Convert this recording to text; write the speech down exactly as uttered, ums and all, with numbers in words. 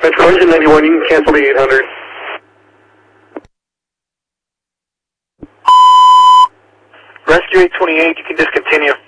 Metro Engine ninety-one, you can cancel the eight hundred. Rescue eight twenty-eight, you can discontinue.